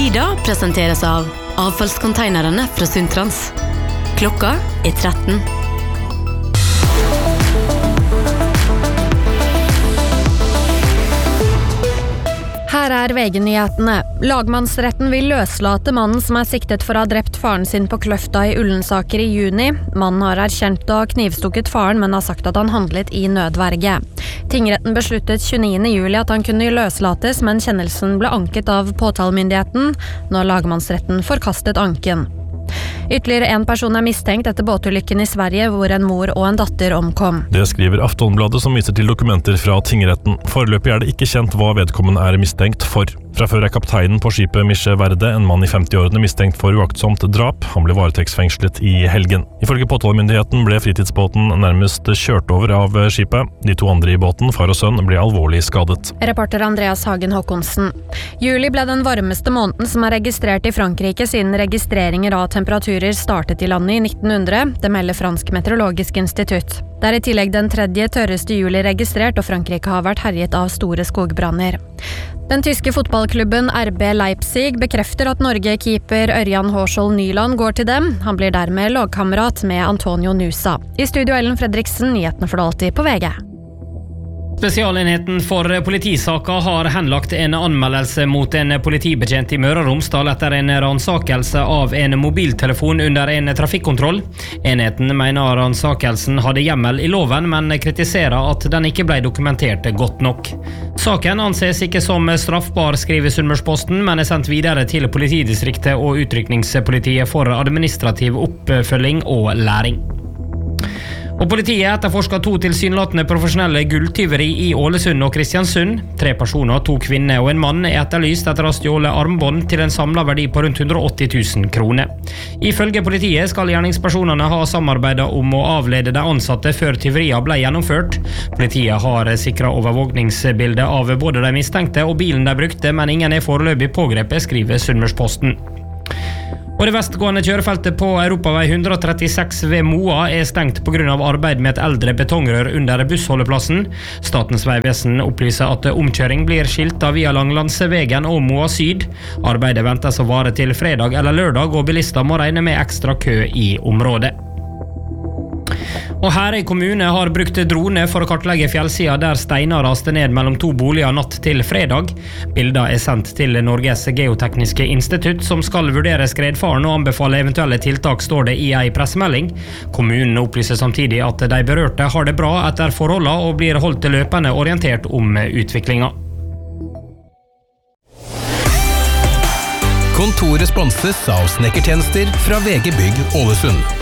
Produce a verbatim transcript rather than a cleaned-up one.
Nyda presenteres av avfallskonteinerne fra Sundtrans. Klokka er tretten. Her er V G-nyhetene. Lagmannsretten vil løslate mannen som er siktet for å ha drept faren sin på Kløfta i Ullensaker i juni. Mannen har erkjent å ha knivstukket faren, men har sagt at han handlet i nødverge. Tingretten besluttet tjueniende juli at han kunne løslates, men kjennelsen ble anket av påtalemyndigheten. Nå har lagmannsretten forkastet anken. Ytterligere en person er mistenkt etter båtulykken i Sverige, hvor en mor og en datter omkom. Det skriver Aftonbladet, som viser til dokumenter fra tingretten. Foreløpig er det ikke kjent hva vedkommende er mistenkt for. Fra før er kapteinen på skipet Misje Verde, en mann i femti-årene, mistenkt for uaktsomt drap. Han ble varetektsfengslet i helgen. Ifølge påtalemyndigheten ble fritidsbåten nærmest kjørt over av skipet. De to andre i båten, far og sønn, ble alvorlig skadet. Reporter Andreas Hagen Håkonsen. Juli ble den varmeste måneden som er registrert i Frankrike siden registreringer av temperaturer startet i landet i nitten hundre. Det melder Fransk Meteorologisk Institutt. Det er i tillegg den tredje tørreste juli registrert, og Frankrike har vært herjet av store skogbranner. Den tyske fotballklubben R B Leipzig bekrefter at Norge-keeper Ørjan Hårskjold Nyland går til dem. Han blir dermed lagkamerat med Antonio Nusa. I studio Ellen Fredriksen, nyhetene for det alltid på V G. Spesialenheten for politisaka har henlagt en anmeldelse mot en politibetjent i Møre og Romsdal etter en ransakelse av en mobiltelefon under en trafikkontroll. Enheten mener ransakelsen hadde hjemmel i loven, men kritiserer at den ikke ble dokumentert godt nok. Saken anses ikke som straffbar, skriver Sunnmørsposten, men er sendt videre til politidistriktet og utrykningspolitiet for administrativ oppfølging og læring. Og politiet etterforsker to tilsynelatende profesjonelle gulltyveri i Ålesund og Kristiansund. Tre personer, to kvinner og en mann, er etterlyst etter å stjåle armbånd til en samlet verdi på rundt hundre og åtti tusen kroner. Ifølge politiet skal gjerningspersonene ha samarbeidet om å avlede de ansatte før tyveriene ble gjennomført. Politiet har sikret overvåkningsbildet av både de mistenkte og bilen de brukte, men ingen er foreløpig pågrepet, skriver Sunnmørsposten. Og det vestgående kjørefeltet på Europavei hundre og trettiseks ved Moa er stengt på grunn av arbeid med et eldre betongrør under bussholdeplassen. Statens vegvesen opplyser at omkjøring blir skiltet via Langlandsvegen og Moa Syd. Arbeidet ventes å vare til fredag eller lørdag, og bilister må regne med ekstra kø i området. Og Herøy kommune har brukt drone for å kartlegge fjellsida der steiner raste ned mellom to boliger natt til fredag. Bilder er sendt til Norges geotekniske institutt, som skal vurdere skredfaren og anbefale eventuelle tiltak, står det i ei pressemelding. Kommunen opplyser samtidig at de berørte har det bra etter forholdene og blir holdt løpende orientert om utviklinga. Kontoret sponses av snekkertjenester fra V G Bygg Ålesund.